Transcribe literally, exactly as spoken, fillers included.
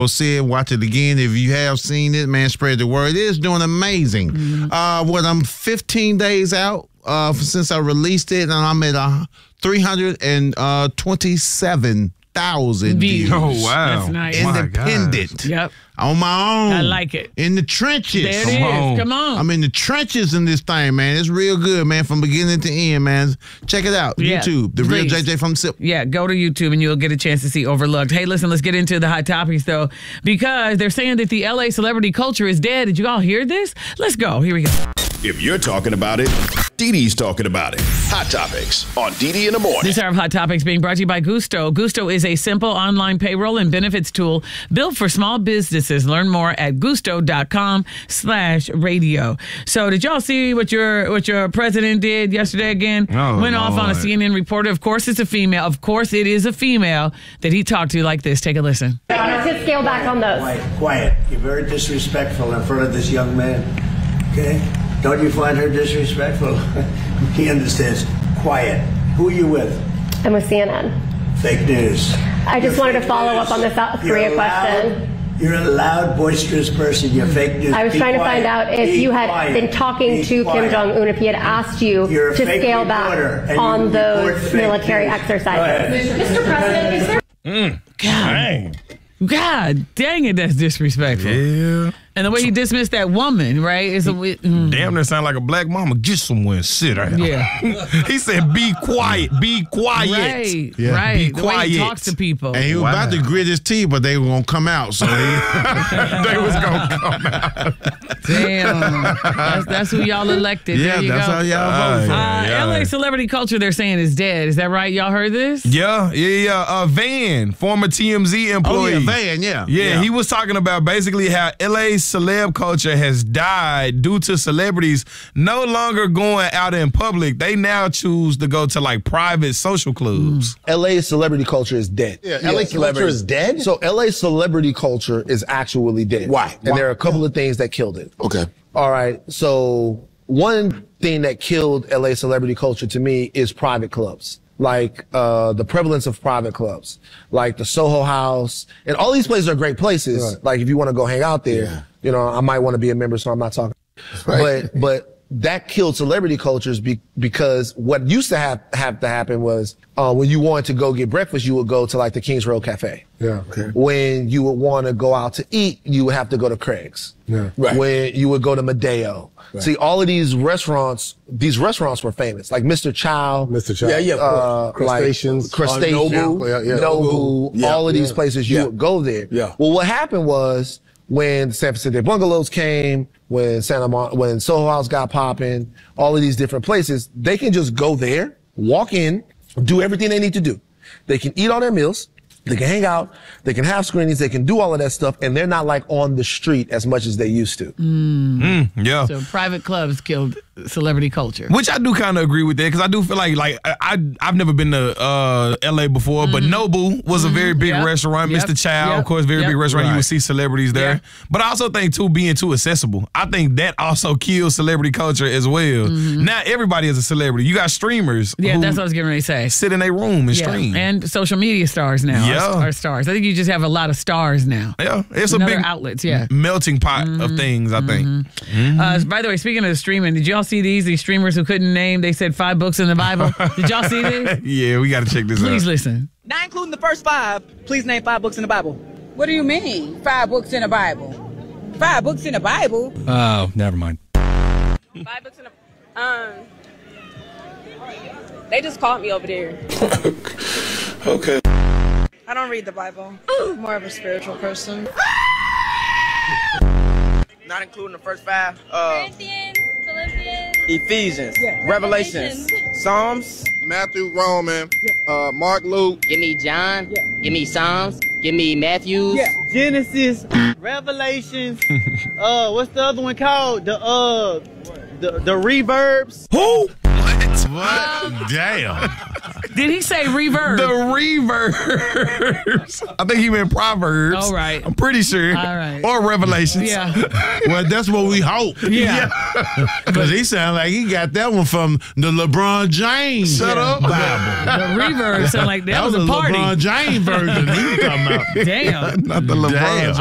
Go see it, watch it again. If you have seen it, man, spread the word. It is doing amazing. Mm-hmm. Uh, what I'm fifteen days out uh, since I released it, and I'm at uh, three hundred twenty-seven thousand views. Oh, wow. That's nice. Independent. Yep. On my own. I like it. In the trenches. There it Come is. on. Come on. I'm in the trenches in this thing, man. It's real good, man, from beginning to end, man. Check it out. Yeah, YouTube. The please. Real J J from SIP. Yeah, go to YouTube and you'll get a chance to see Overlooked. Hey, listen, let's get into the hot topics, though, because they're saying that the L A celebrity culture is dead. Did you all hear this? Let's go. Here we go. If you're talking about it, Dee Dee's talking about it. Hot Topics on Dee Dee in the morning. This hour of Hot Topics being brought to you by Gusto. Gusto is a simple online payroll and benefits tool built for small businesses. Learn more at gusto.com slash radio. So did y'all see what your what your president did yesterday again? Oh, Went off on a C N N reporter. Of course it's a female. Of course it is a female that he talked to like this. Take a listen. Just scale back on those. Quiet, quiet. You're very disrespectful in front of this young man. Okay? Don't you find her disrespectful? He understands. Quiet. Who are you with? I'm with C N N. Fake news. I just You're wanted to follow news. up on the South You're Korea a loud, question. You're a loud, boisterous person. You're fake news. I was Be trying quiet. to find out if Be you had quiet. been talking Be to quiet. Kim Jong-un, if he had asked you You're a to fake scale reporter, back and you on those report fake military news. exercises. Mister President, is there... Mm. God. Dang. God dang it, that's disrespectful. Yeah. And the way he dismissed that woman, right? Is a mm. Damn, that sound like a black mama. Get somewhere and sit right now. Yeah. He said, be quiet. Be quiet. Right, Yeah. right. Be the way he quiet. talks to people. And he was Wow. about to grit his teeth, but they were going to come out. So he, They was going to come out. Damn. That's, that's who y'all elected. yeah, there you that's go. how y'all Uh, vote for. Uh, Yeah. L A celebrity culture, they're saying, is dead. Is that right? Y'all heard this? Yeah, yeah, yeah. Uh, Van, former T M Z Oh, employee. yeah, Van, yeah. Yeah, he was talking about basically how L A celeb culture has died due to celebrities no longer going out in public. They now choose to go to like private social clubs. L A celebrity culture is dead. Yeah, L A culture is dead? So L A celebrity culture is actually dead. Why? And Why? there are a couple of things that killed it. Okay. All right. So one thing that killed L A celebrity culture to me is private clubs. Like uh, the prevalence of private clubs, like the Soho House, and all these places are great places. Right. Like if you want to go hang out there, Yeah. you know, I might want to be a member, so I'm not talking. Right. But but that killed celebrity cultures be, because what used to have have to happen was uh, when you wanted to go get breakfast, you would go to like the Kings Road Cafe. Yeah, okay. When you would want to go out to eat, you would have to go to Craig's. Yeah. Right. When you would go to Madeo. Right. See, all of these restaurants, these restaurants were famous, like Mister Chow. Mister Chow. Yeah, yeah. Uh, Crustaceans. Like Crustaceans. Uh, Nobu. Yeah, yeah. Nobu. Yeah, all of these yeah. places, you Yeah. would go there. Yeah. Well, what happened was when the San Francisco Bungalows came, when Santa Mon- when Soho House got popping, all of these different places, they can just go there, walk in, do everything they need to do. They can eat all their meals. They can hang out, they can have screenings, they can do all of that stuff, and they're not like on the street as much as they used to. Mm, yeah. So private clubs killed celebrity culture. Which I do kind of agree with that because I do feel like like I, I I've never been to uh, L A before, but Nobu was a very big Yep. restaurant. Yep. Mister Chow, Yep. of course, very Yep. big restaurant. You Right. would see celebrities there, Yeah. but I also think too being too accessible. I think that also kills celebrity culture as well. Now everybody is a celebrity. You got streamers. Yeah, who that's what I was getting ready to say. sit in their room and Yeah. stream. And social media stars now Yeah. are, are stars. I think you just have a lot of stars now. yeah, it's a And other big outlets, yeah. melting pot of things. I think. Uh, by the way, speaking of streaming, did y'all see these? These streamers who couldn't name, they said five books in the Bible. Did y'all see this? Yeah, we got to check this Please out. listen. Not including the first five, please name five books in the Bible. What do you mean? Five books in the Bible. Five books in the Bible? Oh, never mind. Five books in the... Um... They just called me over there. Okay. I don't read the Bible. I'm more of a spiritual person. Not including the first five. Uh, Corinthians, Philippians... Ephesians, Yeah. Revelations, Psalms, Matthew, Roman, uh, Mark, Luke. Give me John. Give me Psalms. Give me Matthews. Genesis, Revelations. uh, what's the other one called? The uh, the the reverbs. Who? What? Damn. Did he say reverb? The reverbs. I think he meant Proverbs. All right. I'm pretty sure. All right. Or Revelations. Yeah. Well, that's what we hope. Yeah. Because he sounded like he got that one from the LeBron James Shut up. Bible. The reverb sounded like that, That was, was a party. LeBron James version he was talking about. Damn. Not the LeBron Damn.